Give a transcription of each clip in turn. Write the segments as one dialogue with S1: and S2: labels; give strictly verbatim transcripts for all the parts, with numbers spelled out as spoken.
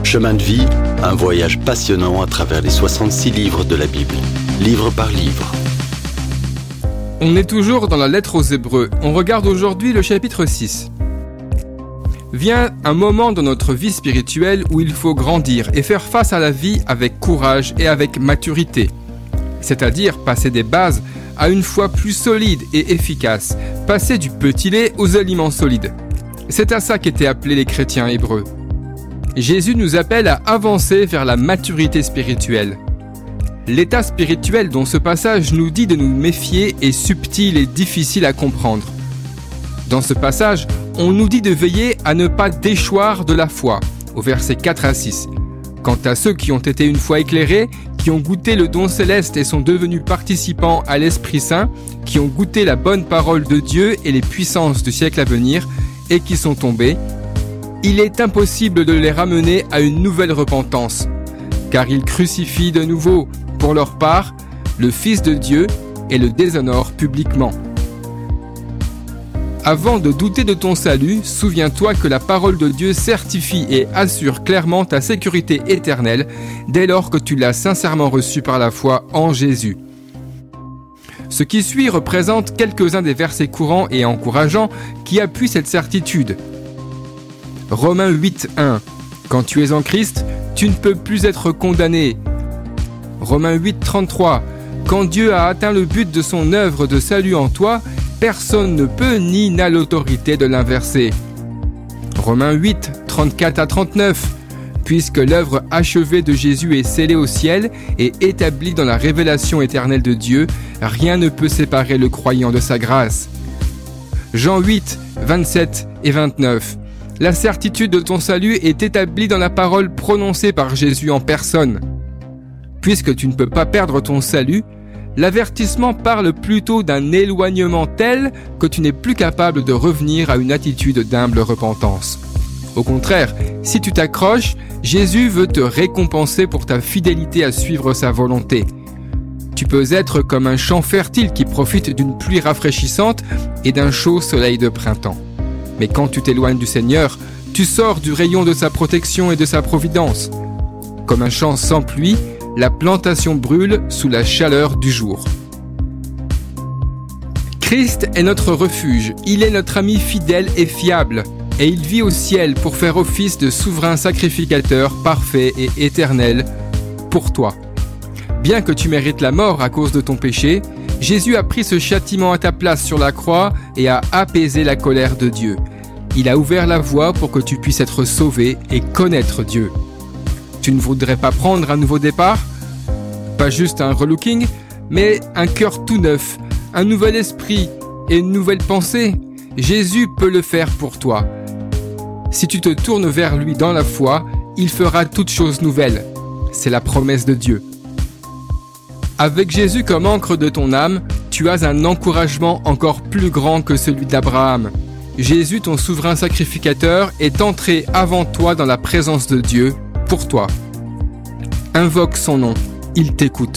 S1: Chemin de vie, un voyage passionnant à travers les soixante-six livres de la Bible, livre par livre.
S2: On est toujours dans la lettre aux Hébreux. On regarde aujourd'hui le chapitre six. Vient un moment dans notre vie spirituelle où il faut grandir et faire face à la vie avec courage et avec maturité. C'est-à-dire passer des bases à une foi plus solide et efficace, passer du petit lait aux aliments solides. C'est à ça qu'étaient appelés les chrétiens hébreux. Jésus nous appelle à avancer vers la maturité spirituelle. L'état spirituel dont ce passage nous dit de nous méfier est subtil et difficile à comprendre. Dans ce passage, on nous dit de veiller à ne pas déchoir de la foi, au versets quatre à six. Quant à ceux qui ont été une fois éclairés, qui ont goûté le don céleste et sont devenus participants à l'Esprit Saint, qui ont goûté la bonne parole de Dieu et les puissances du siècle à venir, et qui sont tombés, il est impossible de les ramener à une nouvelle repentance, car ils crucifient de nouveau, pour leur part, le Fils de Dieu et le déshonorent publiquement. Avant de douter de ton salut, souviens-toi que la parole de Dieu certifie et assure clairement ta sécurité éternelle dès lors que tu l'as sincèrement reçue par la foi en Jésus. Ce qui suit représente quelques-uns des versets courants et encourageants qui appuient cette certitude. Romains huit, un. Quand tu es en Christ, tu ne peux plus être condamné. Romains huit, trente-trois. Quand Dieu a atteint le but de son œuvre de salut en toi, personne ne peut ni n'a l'autorité de l'inverser. Romains huit, trente-quatre à trente-neuf. Puisque l'œuvre achevée de Jésus est scellée au ciel et établie dans la révélation éternelle de Dieu, rien ne peut séparer le croyant de sa grâce. Jean huit, vingt-sept et vingt-neuf. La certitude de ton salut est établie dans la parole prononcée par Jésus en personne. Puisque tu ne peux pas perdre ton salut, l'avertissement parle plutôt d'un éloignement tel que tu n'es plus capable de revenir à une attitude d'humble repentance. Au contraire, si tu t'accroches, Jésus veut te récompenser pour ta fidélité à suivre sa volonté. Tu peux être comme un champ fertile qui profite d'une pluie rafraîchissante et d'un chaud soleil de printemps. Mais quand tu t'éloignes du Seigneur, tu sors du rayon de sa protection et de sa providence. Comme un champ sans pluie, la plantation brûle sous la chaleur du jour. Christ est notre refuge, il est notre ami fidèle et fiable, et il vit au ciel pour faire office de souverain sacrificateur parfait et éternel pour toi. Bien que tu mérites la mort à cause de ton péché, Jésus a pris ce châtiment à ta place sur la croix et a apaisé la colère de Dieu. Il a ouvert la voie pour que tu puisses être sauvé et connaître Dieu. Tu ne voudrais pas prendre un nouveau départ? Pas juste un relooking, mais un cœur tout neuf, un nouvel esprit et une nouvelle pensée? Jésus peut le faire pour toi. Si tu te tournes vers lui dans la foi, il fera toutes choses nouvelles. C'est la promesse de Dieu. Avec Jésus comme ancre de ton âme, tu as un encouragement encore plus grand que celui d'Abraham. Jésus, ton souverain sacrificateur, est entré avant toi dans la présence de Dieu, pour toi. Invoque son nom, il t'écoute.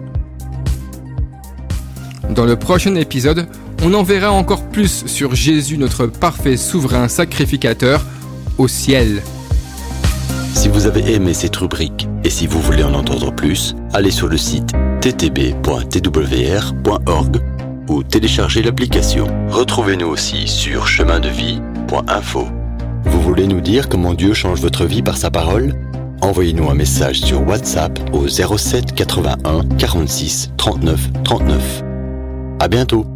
S2: Dans le prochain épisode, on en verra encore plus sur Jésus, notre parfait souverain sacrificateur, au ciel.
S1: Si vous avez aimé cette rubrique et si vous voulez en entendre plus, allez sur le site t t b point t w r point org ou téléchargez l'application. Retrouvez-nous aussi sur chemin de vie point info. Vous voulez nous dire comment Dieu change votre vie par sa parole? Envoyez-nous un message sur WhatsApp au zéro sept quatre-vingt-un quarante-six trente-neuf trente-neuf. À bientôt.